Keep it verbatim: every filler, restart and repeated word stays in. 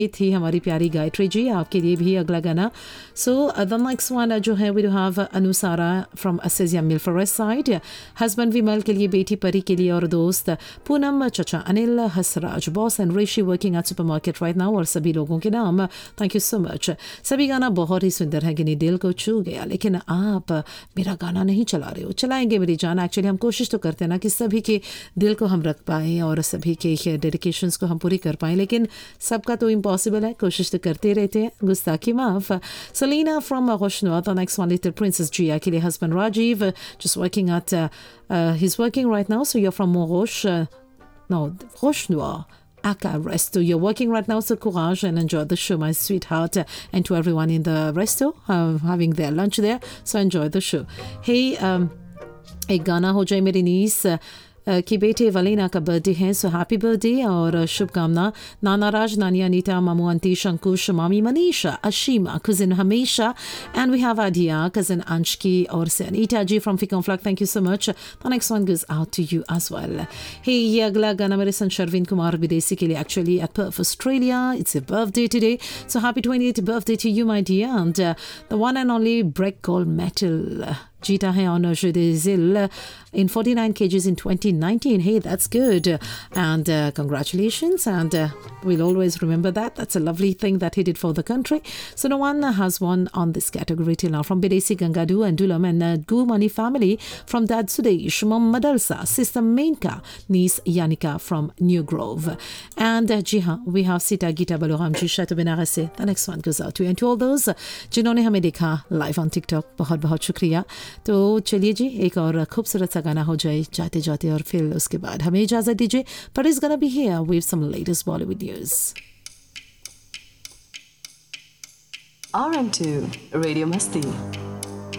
थी हमारी प्यारी गायत्री जी, आपके लिए भी अगला गाना. सो द नेक्स्ट वन जो है we do have अनुसारा from असेजिया mill forest side. Husband विमल के लिए, बेटी परी के लिए और दोस्त पूनम, चचा Anil, Hasraj boss and Rishi working at super market right now, और सभी लोगों के नाम थैंक यू सो मच. सभी गाना बहुत ही सुंदर है, गिनी दिल को छू गया, लेकिन आप मेरा गाना नहीं चला रहे हो. चलाएंगे मेरी जान. एक्चुअली हम कोशिश तो करते हैं ना कि सभी के दिल को हम रख पाएँ और सभी के डेडिकेशंस को हम पूरी कर पाएँ, लेकिन सबका तो पॉसिबल है, कोशिश तो करते रहते हैं. गुस्ताखी माफ. Selena from Rochenois, the next one, Little Princess Gia के लिए husband Rajiv, just working at, uh, uh, he's working right now, so you're from Roche, uh, no, Rochenois. Aka Resto, you're working right now, so courage and enjoy the show, my sweetheart, and to everyone in the resto, uh, having their lunch there, so enjoy the show. Hey, um, एक गाना हो जाए मेरी नीस की बेटे वलीना का birthday है, so happy birthday और शुभकामना. नाना राज, नानी अनीता, मामू अंतीश, अंकुश, मामी मनीषा, अशीमा, cousin हमेशा, and we have Adia, cousin Anshki, और से अनीता जी from Ficon Flag, thank you so much. The next one goes out to you as well. Hey, ये अगला गाना मेरे सन शर्विन कुमार विदेशी के लिए, actually at Perth, Australia. It's a birthday today, so happy twenty-eighth birthday to you, my dear, and uh, the one and only Break Gold Metal. जीता है on Jeu des Îles in forty-nine kgs in twenty nineteen. Hey, that's good. And uh, congratulations. And uh, we'll always remember that. That's a lovely thing that he did for the country. So no one has won on this category till now. From Bidesi Gangadu and Dulam and uh, Gumani family. From Dad Sudesh, Mom Madalsa, Sister Menka, niece Yanika from New Grove. And uh, जी हाँ, we have Sita Gita Baloram ji Chateau Benares. The next one goes out to you. And to all those जिन्होंने हमें देखा live on TikTok, बहुत बहुत शुक्रिया. तो चलिए जी, एक और खूबसूरत सा गाना हो जाए जाते जाते, और फिर उसके बाद हमें इजाज़त दीजिए. But it's gonna be here with some latest Bollywood news. R M two Radio Masti.